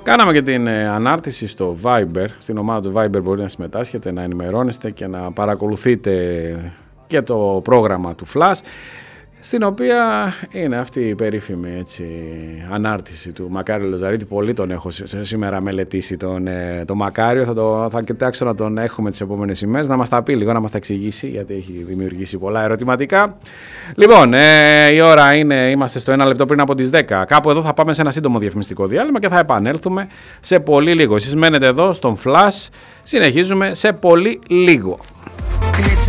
Κάναμε και την ανάρτηση στο Viber, στην ομάδα του Viber μπορεί να συμμετάσχετε, να ενημερώνεστε και να παρακολουθείτε και το πρόγραμμα του Flash, στην οποία είναι αυτή η περίφημη ανάρτηση του Μακάριο Λαζαρίτη. Πολύ τον έχω σήμερα μελετήσει τον Μακάριο, θα κοιτάξω να τον έχουμε τις επόμενες ημέρες, να μας τα πει λίγο, να μας τα εξηγήσει, γιατί έχει δημιουργήσει πολλά ερωτηματικά. Λοιπόν, η ώρα είμαστε στο 1 λεπτό πριν από τις 10. Κάπου εδώ θα πάμε σε ένα σύντομο διαφημιστικό διάλειμμα και θα επανέλθουμε σε πολύ λίγο. Εσείς μένετε εδώ στον Flash, συνεχίζουμε σε πολύ λίγο.